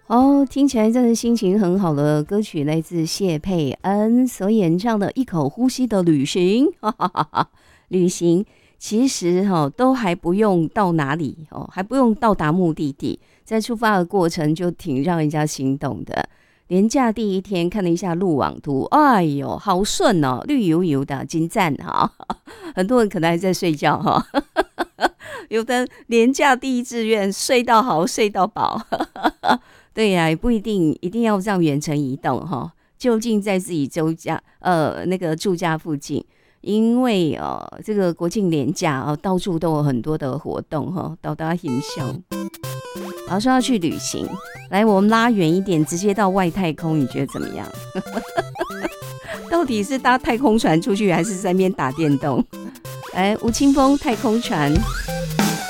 哦，听起来真的心情很好的歌曲，来自谢佩恩所演唱的《一口呼吸的旅行》。哈哈哈哈，旅行其实都还不用到哪里还不用到达目的地，在出发的过程就挺让人家心动的。连假第一天看了一下路网图，哎呦，好顺哦，绿油油的，金赞哈。很多人可能还在睡觉哈，有的连假第一志愿睡到好，睡到饱。对呀，也不一定一定要这样远程移动哈，就近在自己那个住家附近，因为这个国庆连假到处都有很多的活动哈，到大家欣赏。好，说要去旅行，来我们拉远一点，直接到外太空，你觉得怎么样？到底是搭太空船出去，还是在那边打电动？来，吴青峰太空船。